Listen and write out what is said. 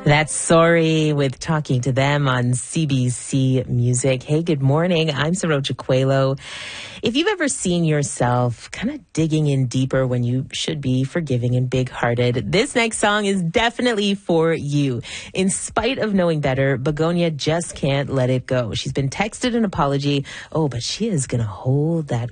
That's Sorry with Talking to Them on CBC Music. Hey, good morning. I'm Saroja Coelho. If you've ever seen yourself kind of digging in deeper when you should be forgiving and big-hearted, this next song is definitely for you. In spite of knowing better, Begonia just can't let it go. She's been texted an apology. Oh, but she is going to hold that